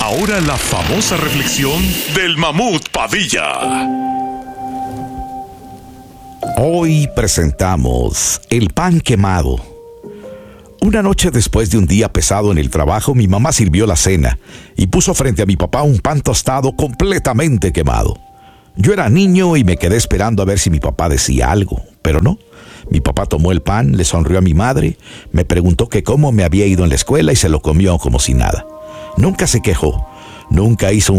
Ahora la famosa reflexión del Mamut Padilla. Hoy presentamos el pan quemado. Una noche después de un día pesado en el trabajo, mi mamá sirvió la cena y puso frente a mi papá un pan tostado completamente quemado. Yo era niño y me quedé esperando a ver si mi papá decía algo, pero no. Mi papá tomó el pan, le sonrió a mi madre, me preguntó que cómo me había ido en la escuela y se lo comió como si nada. Nunca se quejó, nunca hizo un